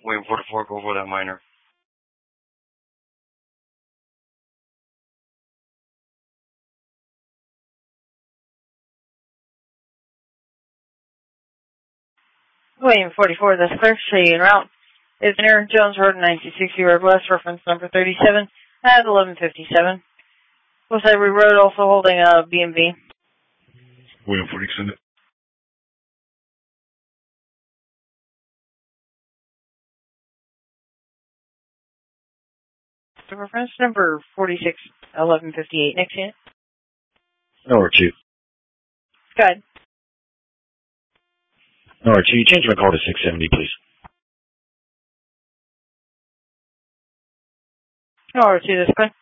William 44, go for that minor. William 44, that's clear. Shady en route. Is near Jones Road, 1960 Road West, reference number 37 at 11:57. West Ivory Road, also holding a B&B. William 40, send it. The reference number 46, 11:58. Next unit. Number 2. Go ahead. Number 2, change my call to 670, please. Number 2, that's clear.